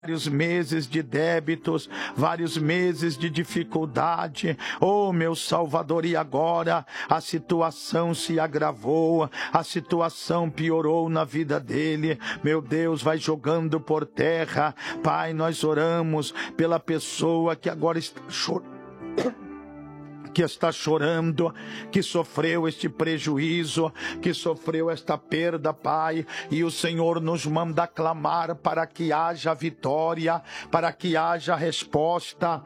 vários meses de débitos, vários meses de dificuldade. Oh, meu Salvador, e agora a situação se agravou, a situação piorou na vida dele. Meu Deus, vai jogando por terra. Pai, nós oramos pela pessoa que agora está chorando, que sofreu este prejuízo, que sofreu esta perda, Pai, e o Senhor nos manda clamar para que haja vitória, para que haja resposta.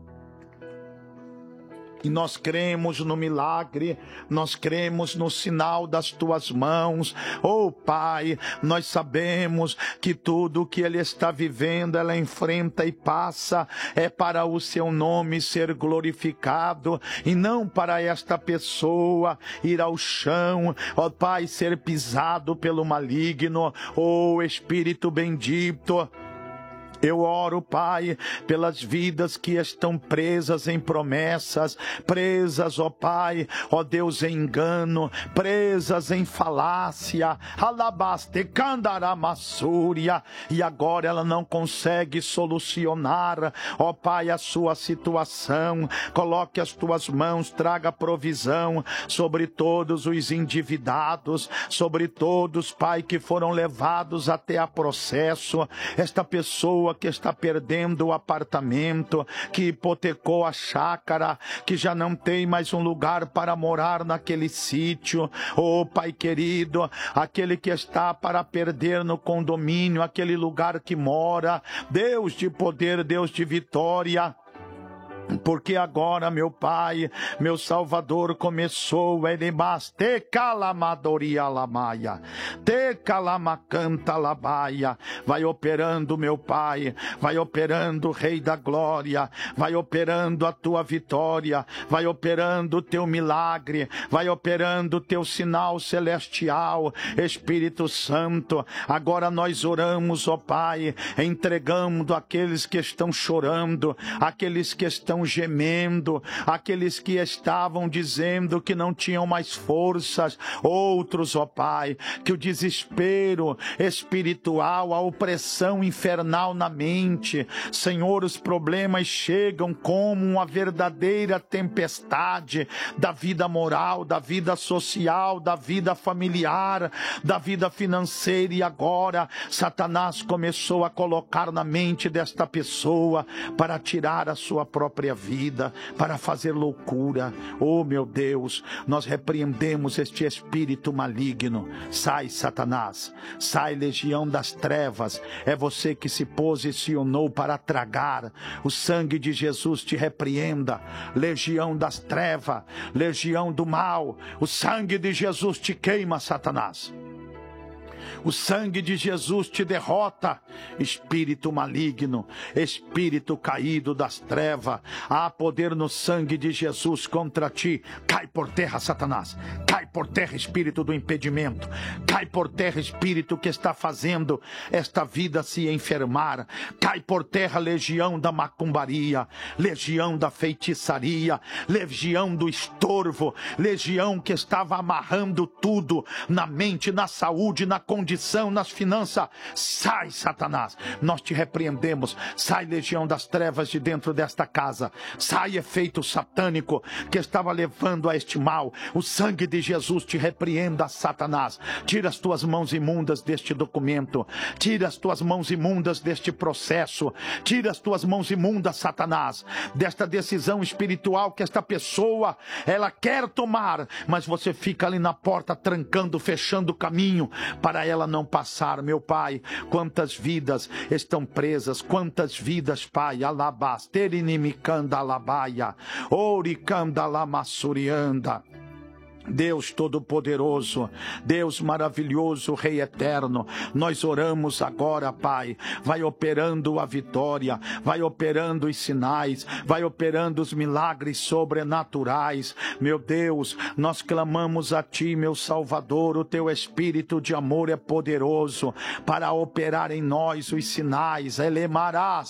E nós cremos no milagre, nós cremos no sinal das tuas mãos. Oh, Pai, nós sabemos que tudo que ele está vivendo, ela enfrenta e passa, é para o seu nome ser glorificado, e não para esta pessoa ir ao chão, ó Pai, ser pisado pelo maligno. Oh, Espírito bendito, eu oro, Pai, pelas vidas que estão presas em promessas, presas, ó Pai, ó Deus, em engano, presas em falácia, alabaste candaramassúria, e agora ela não consegue solucionar, ó Pai, a sua situação. Coloque as tuas mãos, traga provisão sobre todos os endividados, sobre todos, Pai, que foram levados até a processo. Esta pessoa que está perdendo o apartamento, que hipotecou a chácara, que já não tem mais um lugar para morar naquele sítio. Oh, Pai querido, aquele que está para perder no condomínio, aquele lugar que mora. Deus de poder, Deus de vitória, porque agora, meu Pai, meu Salvador, começou, ele mas te calamadoria lamaia, te calamacanta labaia, vai operando, meu Pai, vai operando, Rei da Glória, vai operando a tua vitória, vai operando o teu milagre, vai operando o teu sinal celestial. Espírito Santo, agora nós oramos, ó Pai, entregando aqueles que estão chorando, aqueles que estão gemendo, aqueles que estavam dizendo que não tinham mais forças, outros, ó Pai, que o desespero espiritual, a opressão infernal na mente, Senhor, os problemas chegam como uma verdadeira tempestade da vida moral, da vida social, da vida familiar, da vida financeira, e agora Satanás começou a colocar na mente desta pessoa para tirar a sua própria vida, para fazer loucura. Oh, meu Deus, nós repreendemos este espírito maligno. Sai, Satanás, sai, legião das trevas, é você que se posicionou para tragar. O sangue de Jesus te repreenda, legião das trevas, legião do mal, o sangue de Jesus te queima, Satanás. O sangue de Jesus te derrota, espírito maligno, espírito caído das trevas. Há poder no sangue de Jesus contra ti. Cai por terra, Satanás. Cai por terra, espírito do impedimento. Cai por terra, espírito que está fazendo esta vida se enfermar. Cai por terra, legião da macumbaria, legião da feitiçaria, legião do estorvo, legião que estava amarrando tudo na mente, na saúde, na condição, nas finanças. Sai, Satanás, nós te repreendemos. Sai, legião das trevas, de dentro desta casa. Sai, efeito satânico que estava levando a este mal. O sangue de Jesus te repreenda, Satanás. Tira as tuas mãos imundas deste documento, tira as tuas mãos imundas deste processo, tira as tuas mãos imundas, Satanás, desta decisão espiritual que esta pessoa, ela quer tomar, mas você fica ali na porta trancando, fechando o caminho para ela não passar. Meu Pai, quantas vidas estão presas, quantas vidas, Pai, alabasterinimicanda alabaia, oricanda lamassurianda. Deus Todo-Poderoso, Deus maravilhoso, Rei Eterno, nós oramos agora, Pai, vai operando a vitória, vai operando os sinais, vai operando os milagres sobrenaturais. Meu Deus, nós clamamos a Ti, meu Salvador, o Teu Espírito de amor é poderoso para operar em nós os sinais. Elemarás,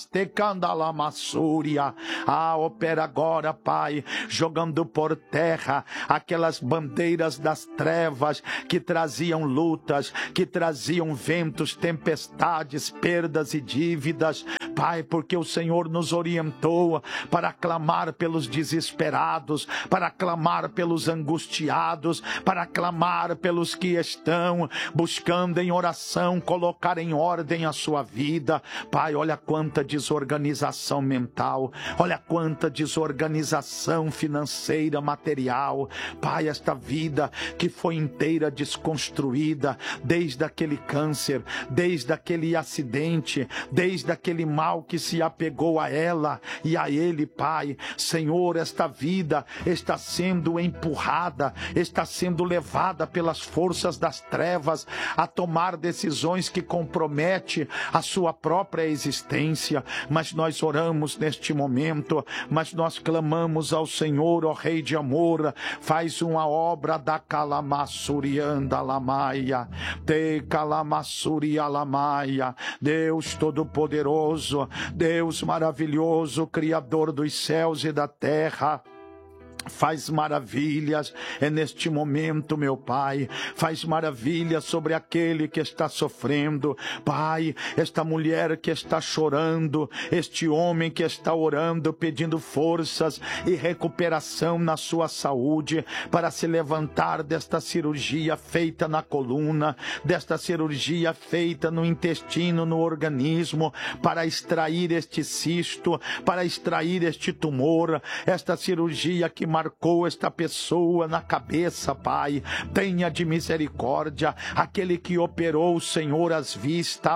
tecandalamassúria. Opera agora, Pai, jogando por terra aquelas bandeiras bandeiras das trevas que traziam lutas, que traziam ventos, tempestades, perdas e dívidas. Pai, porque o Senhor nos orientou para clamar pelos desesperados, para clamar pelos angustiados, para clamar pelos que estão buscando em oração colocar em ordem a sua vida. Pai, olha quanta desorganização mental, olha quanta desorganização financeira, material. Pai, esta vida que foi inteira desconstruída, desde aquele câncer, desde aquele acidente, desde aquele mal que se apegou a ela e a ele, Pai. Senhor, esta vida está sendo empurrada, está sendo levada pelas forças das trevas a tomar decisões que comprometem a sua própria existência. Mas nós oramos neste momento, mas nós clamamos ao Senhor, ó Rei de amor, faz uma obra da calamassurianda lamaia, te calamassuria lamaia. Deus Todo-Poderoso, Deus maravilhoso, Criador dos céus e da terra, faz maravilhas neste momento, meu Pai. Faz maravilhas sobre aquele que está sofrendo, Pai. Esta mulher que está chorando, este homem que está orando, pedindo forças e recuperação na sua saúde, para se levantar desta cirurgia feita na coluna, desta cirurgia feita no intestino, no organismo, para extrair este cisto, para extrair este tumor, esta cirurgia que marcou esta pessoa na cabeça, Pai. Tenha de misericórdia aquele que operou, Senhor, as vistas,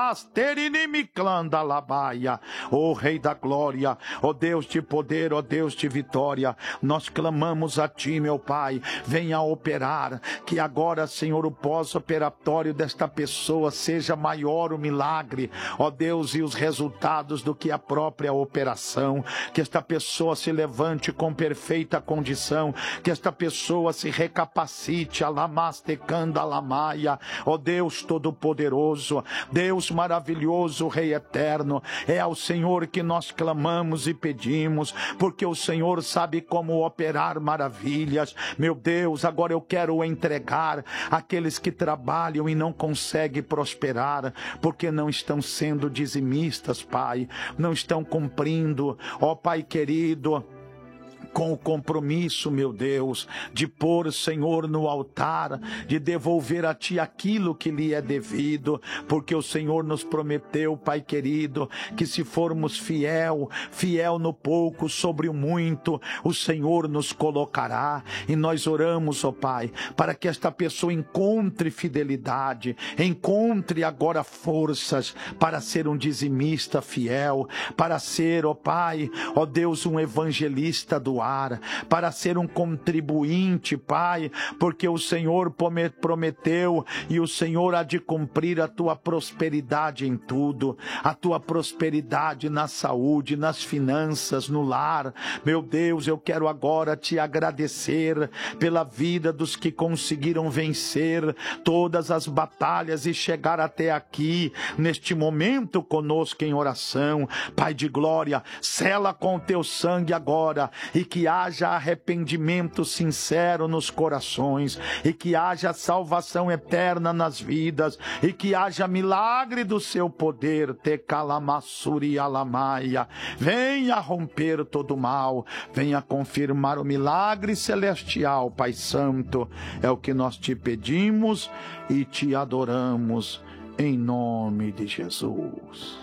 ó Rei da glória, ó Deus de poder, ó Deus de vitória, nós clamamos a Ti, meu Pai, venha operar, que agora, Senhor, o pós-operatório desta pessoa seja maior o milagre, ó Deus, e os resultados do que a própria operação, que esta pessoa se levante com perfeita condição, que esta pessoa se recapacite, alamastecando alamaia, ó Deus Todo-Poderoso, Deus maravilhoso, Rei eterno, é ao Senhor que nós clamamos e pedimos, porque o Senhor sabe como operar maravilhas. Meu Deus, agora eu quero entregar aqueles que trabalham e não conseguem prosperar, porque não estão sendo dizimistas, Pai, não estão cumprindo, ó Pai querido, com o compromisso, meu Deus, de pôr, Senhor, no altar, de devolver a Ti aquilo que lhe é devido, porque o Senhor nos prometeu, Pai querido, que se formos fiel no pouco, sobre o muito, o Senhor nos colocará. E nós oramos, ó Pai, para que esta pessoa encontre fidelidade, encontre agora forças para ser um dizimista fiel, para ser, ó Pai, ó Deus, um evangelista do para ser um contribuinte, Pai, porque o Senhor prometeu e o Senhor há de cumprir a Tua prosperidade em tudo, a Tua prosperidade na saúde, nas finanças, no lar. Meu Deus, eu quero agora Te agradecer pela vida dos que conseguiram vencer todas as batalhas e chegar até aqui, neste momento conosco em oração. Pai de glória, sela com o Teu sangue agora, e que haja arrependimento sincero nos corações, e que haja salvação eterna nas vidas, e que haja milagre do Seu poder. Te calamassuri alamaia. Venha romper todo o mal, venha confirmar o milagre celestial, Pai Santo. É o que nós Te pedimos e Te adoramos, em nome de Jesus.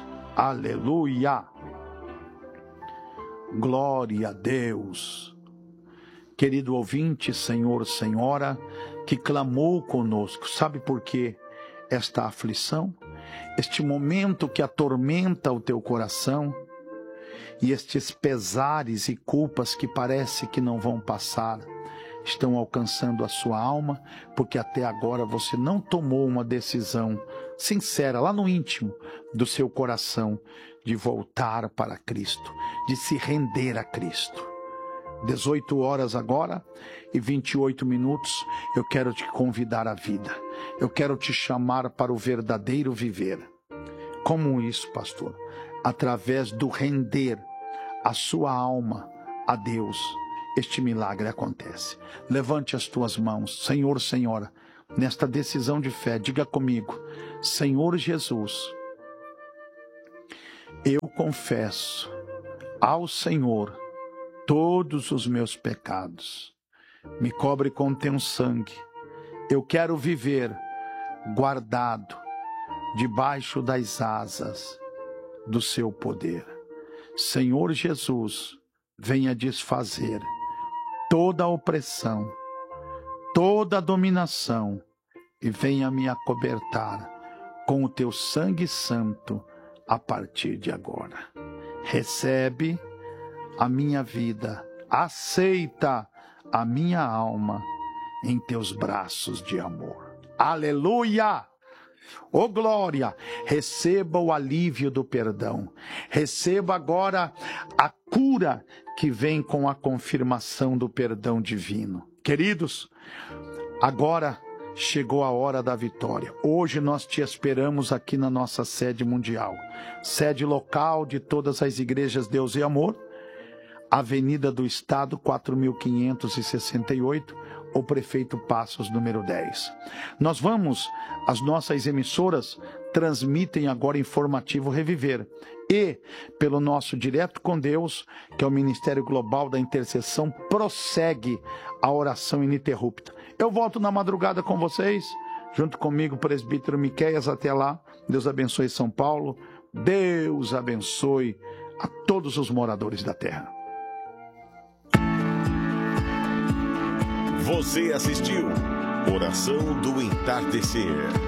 Aleluia. Glória a Deus. Querido ouvinte, Senhor, Senhora, que clamou conosco, sabe por quê esta aflição? Este momento que atormenta o teu coração e estes pesares e culpas que parece que não vão passar, estão alcançando a sua alma, porque até agora você não tomou uma decisão sincera, lá no íntimo do seu coração, de voltar para Cristo, de se render a Cristo. 18 horas agora e 28 minutos, eu quero te convidar à vida. Eu quero te chamar para o verdadeiro viver. Como isso, pastor? Através do render a sua alma a Deus este milagre acontece. Levante as tuas mãos, Senhor, Senhora, nesta decisão de fé, diga comigo: Senhor Jesus, eu confesso ao Senhor todos os meus pecados. Me cobre com teu sangue. Eu quero viver guardado debaixo das asas do seu poder. Senhor Jesus, venha desfazer toda a opressão, toda a dominação e venha me acobertar com o teu sangue santo a partir de agora. Recebe a minha vida, aceita a minha alma em teus braços de amor. Aleluia! Oh glória! Receba o alívio do perdão. Receba agora a cura que vem com a confirmação do perdão divino. Queridos, agora chegou a hora da vitória. Hoje nós te esperamos aqui na nossa sede mundial, sede local de todas as igrejas Deus e Amor, Avenida do Estado, 4568, o Prefeito Passos, número 10. As nossas emissoras transmitem agora informativo Reviver. E, pelo nosso Direto com Deus, que é o Ministério Global da Intercessão, prossegue a oração ininterrupta. Eu volto na madrugada com vocês, junto comigo, presbítero Miqueias. Até lá, Deus abençoe São Paulo, Deus abençoe a todos os moradores da terra. Você assistiu Oração do Entardecer.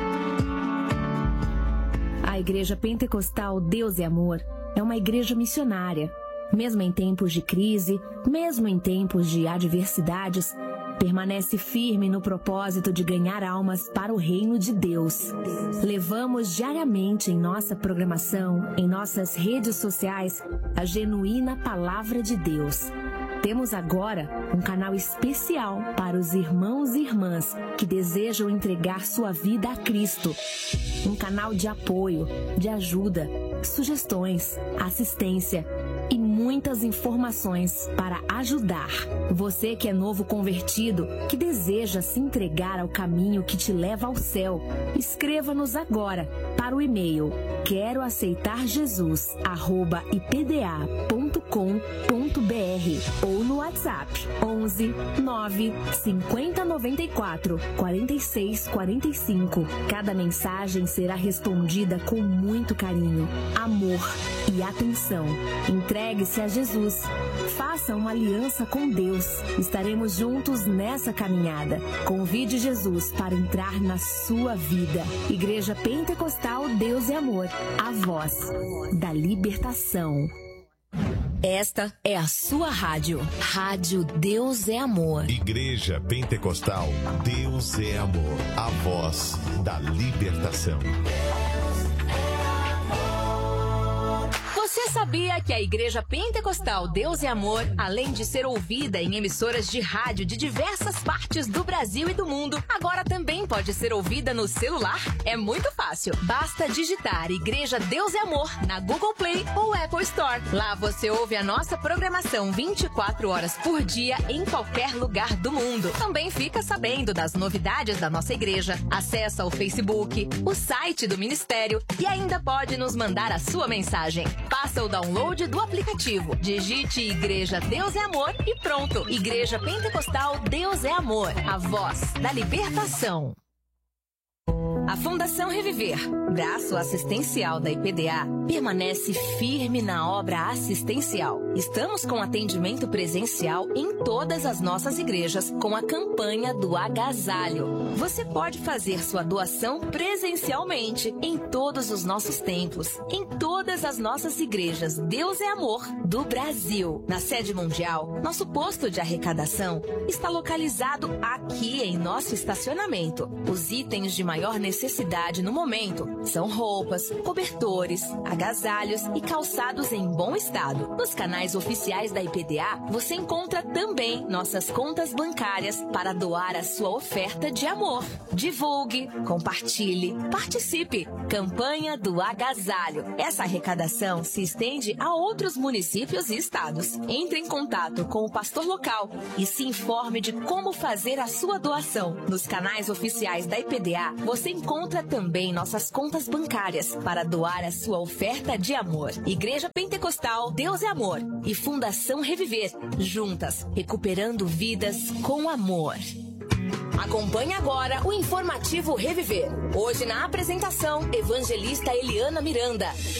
A Igreja Pentecostal Deus é Amor é uma igreja missionária. Mesmo em tempos de crise, mesmo em tempos de adversidades, permanece firme no propósito de ganhar almas para o reino de Deus. Levamos diariamente em nossa programação, em nossas redes sociais, a genuína palavra de Deus. Temos agora um canal especial para os irmãos e irmãs que desejam entregar sua vida a Cristo. Um canal de apoio, de ajuda, sugestões, assistência e muitas informações para ajudar. Você que é novo convertido, que deseja se entregar ao caminho que te leva ao céu, escreva-nos agora para o e-mail queroaceitarjesus@ipda.com.br ou no WhatsApp 11 9 50 94 46 45. Cada mensagem será respondida com muito carinho, amor e atenção. Entregue-se a Jesus. Faça uma aliança com Deus. Estaremos juntos nessa caminhada. Convide Jesus para entrar na sua vida. Igreja Pentecostal Deus é Amor, a voz da libertação. Esta é a sua rádio. Rádio Deus é Amor. Igreja Pentecostal Deus é Amor, a voz da libertação. Você sabia que a Igreja Pentecostal Deus é Amor, além de ser ouvida em emissoras de rádio de diversas partes do Brasil e do mundo, agora também pode ser ouvida no celular? É muito fácil. Basta digitar Igreja Deus é Amor na Google Play ou Apple Store. Lá você ouve a nossa programação 24 horas por dia em qualquer lugar do mundo. Também fica sabendo das novidades da nossa igreja, acessa o Facebook, o site do ministério e ainda pode nos mandar a sua mensagem. Faça o download do aplicativo, digite Igreja Deus é Amor e pronto. Igreja Pentecostal Deus é Amor, a voz da libertação. A Fundação Reviver, braço assistencial da IPDA, permanece firme na obra assistencial. Estamos com atendimento presencial em todas as nossas igrejas com a campanha do agasalho. Você pode fazer sua doação presencialmente em todos os nossos templos, em todas as nossas igrejas Deus é Amor do Brasil. Na sede mundial, nosso posto de arrecadação está localizado aqui em nosso estacionamento. Os itens de maior necessidade necessidade no momento são roupas, cobertores, agasalhos e calçados em bom estado. Nos canais oficiais da IPDA, você encontra também nossas contas bancárias para doar a sua oferta de amor. Divulgue, compartilhe, participe. Campanha do Agasalho. Essa arrecadação se estende a outros municípios e estados. Entre em contato com o pastor local e se informe de como fazer a sua doação. Nos canais oficiais da IPDA, você encontra também nossas contas bancárias para doar a sua oferta de amor. Igreja Pentecostal Deus é Amor e Fundação Reviver, juntas, recuperando vidas com amor. Acompanhe agora o informativo Reviver. Hoje na apresentação, evangelista Eliana Miranda.